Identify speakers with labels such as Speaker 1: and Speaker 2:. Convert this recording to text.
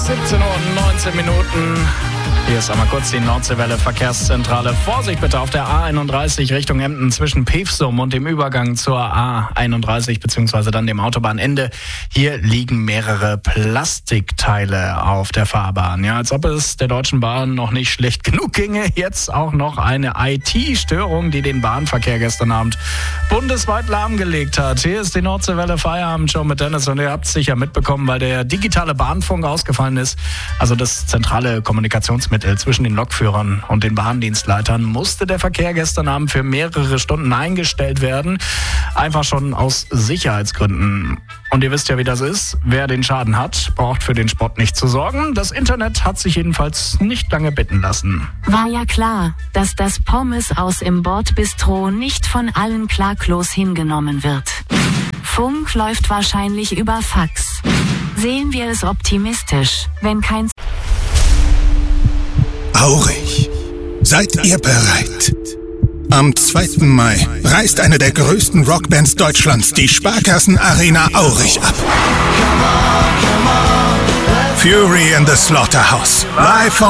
Speaker 1: 17 Uhr und 19 Minuten. Hier ist einmal kurz die Nordseewelle Verkehrszentrale. Vorsicht bitte auf der A31 Richtung Emden zwischen Pevsum und dem Übergang zur A31 bzw. dann dem Autobahnende. Hier liegen mehrere Plastikteile auf der Fahrbahn. Ja, als ob es der Deutschen Bahn noch nicht schlecht genug ginge. Jetzt auch noch eine IT-Störung, die den Bahnverkehr gestern Abend bundesweit lahmgelegt hat. Hier ist die Nordseewelle Feierabendshow mit Dennis und ihr habt es sicher mitbekommen, weil der digitale Bahnfunk ausgefallen ist. Also das zentrale Kommunikationsmittel zwischen den Lokführern und den Bahndienstleitern, musste der Verkehr gestern Abend für mehrere Stunden eingestellt werden. Einfach schon aus Sicherheitsgründen. Und ihr wisst ja, wie das ist. Wer den Schaden hat, braucht für den Spott nicht zu sorgen. Das Internet hat sich jedenfalls nicht lange bitten lassen.
Speaker 2: War ja klar, dass das Pommes aus im Bordbistro nicht von allen klaglos hingenommen wird. Funk läuft wahrscheinlich über Fax. Sehen wir es optimistisch, wenn kein...
Speaker 3: Aurich. Seid ihr bereit? Am 2. Mai reißt eine der größten Rockbands Deutschlands die Sparkassen-Arena Aurich ab. Fury in the Slaughterhouse. Live